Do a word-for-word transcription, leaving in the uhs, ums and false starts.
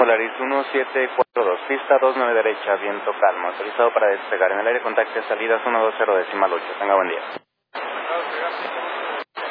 Polaris uno siete cuatro dos, pista dos nueve derecha, viento calmo, autorizado para despegar. En el aire contacte salidas uno dos cero decimal ocho. Tenga buen día.